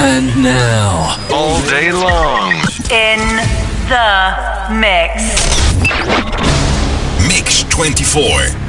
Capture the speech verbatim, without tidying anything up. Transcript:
And now, all day long, in the mix. Mix twenty-four.